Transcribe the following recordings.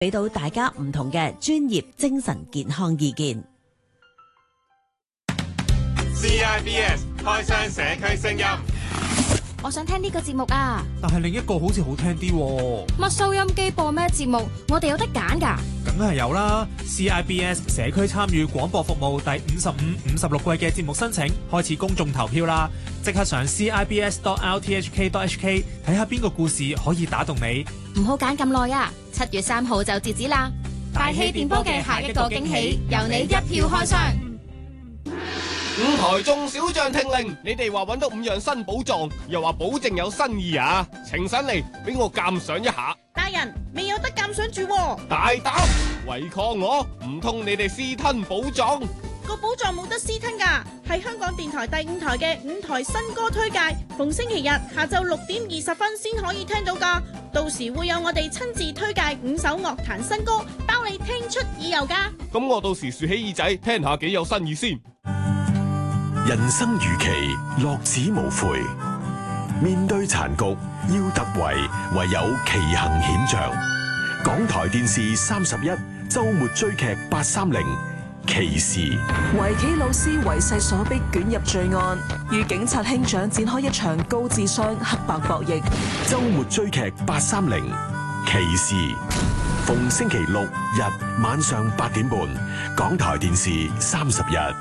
俾到大家唔同嘅專業精神健康意見。 CIBS 開箱社區聲音， 我想聽呢個節目啊， 但係另一個好似好聽啲喎。 乜收音機播咩節目？我哋有得揀㗎。 梗係有啦 ！CIBS 社區參與廣播服務第55、56季嘅節目申請開始公眾投票啦！即刻上 CIBS.RTHK.HK 睇下邊個故事可以打動你。 唔好揀咁耐啊！7月3號就截止啦！大氣電波嘅下一個驚喜，由你一票開箱。 五台眾小將聽令，你哋話揾到5樣新寶藏，又話保證有新意啊！呈上嚟俾我鑑賞一下。 大人未有得鑑賞住喎， 大膽違抗我，唔通你哋私吞寶藏？ 個寶藏冇得私吞㗎，係香港電台第5台嘅5台新歌推介，逢星期日下晝6點20分先可以聽到㗎。到時會有我哋親自推介5首樂壇新歌，包你聽出耳油㗎。 咁我到時豎起耳仔聽下幾有新意先。 人生如棋，樂此無悔。面對殘局，要突圍，唯有奇行險象。港台電視31周末追劇830騎士。 圍棋老師為勢所逼捲入罪案，與警察兄長展開一場高智商黑白博弈。 周末追劇830騎士，逢星期六日晚上8點半，港台電視31。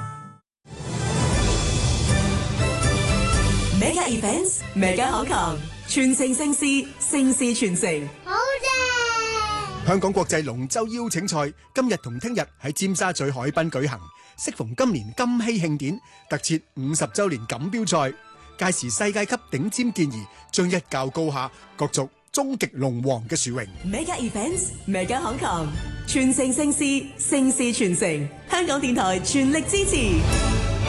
Mega Events，Mega 口琴，傳承盛事，盛事傳承。 好正！ 香港國際龍舟邀請賽今日同聽日喺尖沙咀海濱舉行，適逢今年金禧慶典，特設50週年錦標賽。屆時世界級頂尖健兒將一較高下，角逐終極龍王嘅殊榮。 Mega Events，Mega 口琴，傳承盛事，盛事傳承。香港電台全力支持。